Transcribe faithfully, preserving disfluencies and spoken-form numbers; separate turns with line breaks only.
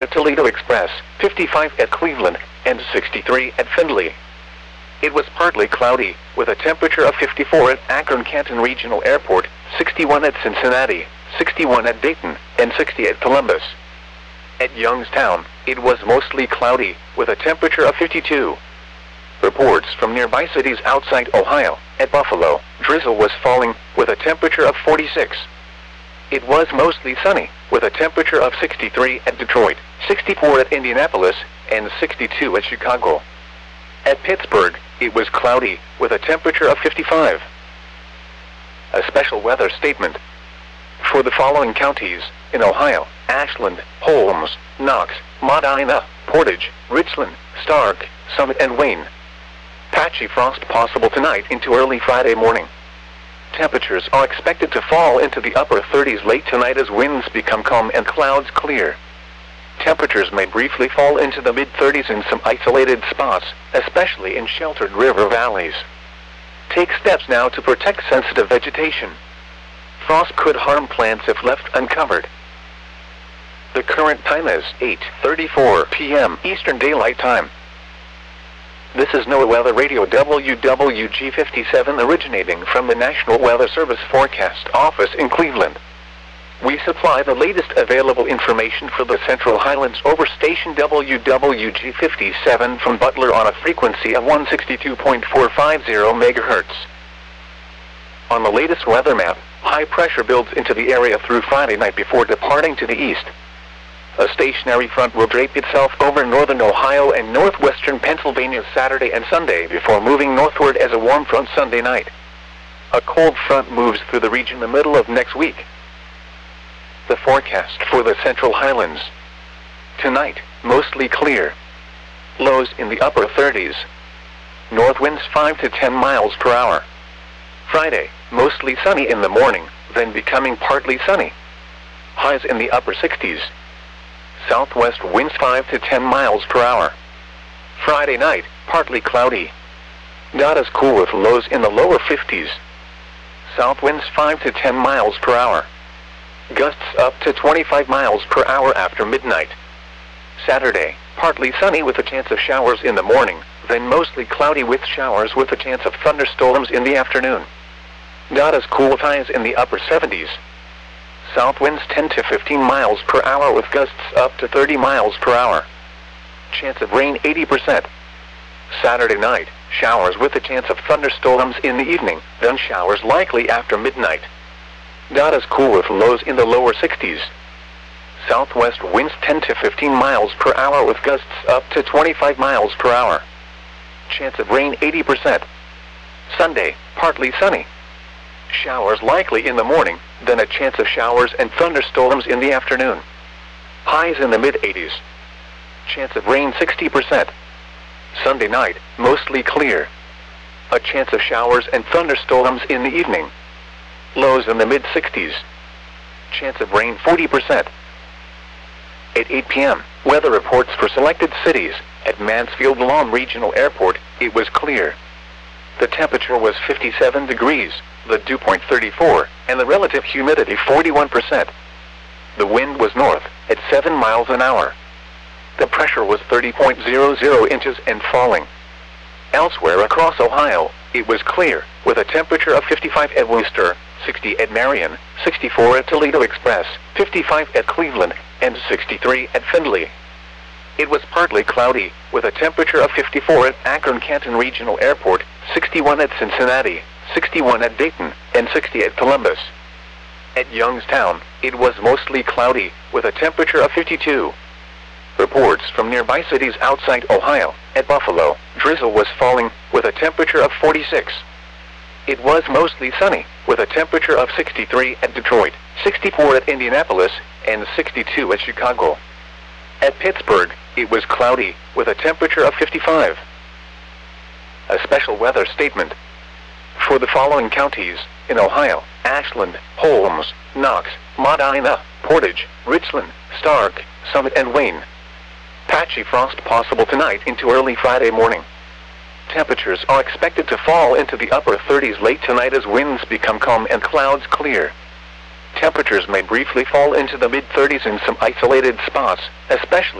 at Toledo Express, fifty-five at Cleveland, and sixty-three at Findlay. It was partly cloudy, with a temperature of fifty-four at Akron-Canton Regional Airport, sixty-one at Cincinnati, sixty-one at Dayton, and sixty at Columbus. At Youngstown, it was mostly cloudy, with a temperature of fifty-two. Reports from nearby cities outside Ohio. At Buffalo, drizzle was falling, with a temperature of forty-six. It was mostly sunny, with a temperature of sixty-three at Detroit, sixty-four at Indianapolis, and sixty-two at Chicago. At Pittsburgh, it was cloudy, with a temperature of fifty-five. A special weather statement. For the following counties, in Ohio: Ashland, Holmes, Knox, Medina, Portage, Richland, Stark, Summit, and Wayne. Patchy frost possible tonight into early Friday morning. Temperatures are expected to fall into the upper thirties late tonight as winds become calm and clouds clear. Temperatures may briefly fall into the mid thirties in some isolated spots, especially in sheltered river valleys. Take steps now to protect sensitive vegetation. Frost could harm plants if left uncovered. The current time is eight thirty-four p m Eastern Daylight Time. This is NOAA Weather Radio W W G fifty-seven originating from the National Weather Service Forecast Office in Cleveland. We supply the latest available information for the Central Highlands over station W W G fifty-seven from Butler on a frequency of one sixty-two point four five zero megahertz. On the latest weather map, high pressure builds into the area through Friday night before departing to the east. A stationary front will drape itself over northern Ohio and northwestern Pennsylvania Saturday and Sunday before moving northward as a warm front Sunday night. A cold front moves through the region the middle of next week. The forecast for the Central Highlands. Tonight, mostly clear. Lows in the upper thirties. North winds five to ten miles per hour. Friday, mostly sunny in the morning, then becoming partly sunny. Highs in the upper sixties. Southwest winds five to ten miles per hour. Friday night, partly cloudy. Not as cool with lows in the lower fifties. South winds five to ten miles per hour. Gusts up to twenty-five miles per hour after midnight. Saturday, partly sunny with a chance of showers in the morning, then mostly cloudy with showers with a chance of thunderstorms in the afternoon. Not as cool with highs in the upper seventies. South winds ten to fifteen miles per hour with gusts up to thirty miles per hour. Chance of rain eighty percent. Saturday night, showers with a chance of thunderstorms in the evening, then showers likely after midnight. Not as cool with lows in the lower sixties. Southwest winds ten to fifteen miles per hour with gusts up to twenty-five miles per hour. Chance of rain eighty percent. Sunday, partly sunny. Showers likely in the morning, then a chance of showers and thunderstorms in the afternoon. Highs in the mid eighties. Chance of rain sixty percent. Sunday night, mostly clear. A chance of showers and thunderstorms in the evening. Lows in the mid sixties. Chance of rain forty percent. At eight p m, weather reports for selected cities. At Mansfield Lawn Regional Airport, it was clear. The temperature was fifty-seven degrees, the dew point thirty-four, and the relative humidity forty-one percent. The wind was north, at seven miles an hour. The pressure was thirty point zero zero inches and falling. Elsewhere across Ohio, it was clear, with a temperature of fifty-five at Wooster, sixty at Marion, sixty-four at Toledo Express, fifty-five at Cleveland, and sixty-three at Findlay. It was partly cloudy, with a temperature of fifty-four at Akron-Canton Regional Airport, sixty-one at Cincinnati, sixty-one at Dayton, and sixty at Columbus. At Youngstown, it was mostly cloudy, with a temperature of fifty-two. Reports from nearby cities outside Ohio. At Buffalo, drizzle was falling, with a temperature of forty-six. It was mostly sunny, with a temperature of sixty-three at Detroit, sixty-four at Indianapolis, and sixty-two at Chicago. At Pittsburgh, it was cloudy, with a temperature of fifty-five. A special weather statement. For the following counties, in Ohio: Ashland, Holmes, Knox, Medina, Portage, Richland, Stark, Summit, and Wayne. Patchy frost possible tonight into early Friday morning. Temperatures are expected to fall into the upper thirties late tonight as winds become calm and clouds clear. Temperatures may briefly fall into the mid thirties in some isolated spots, especially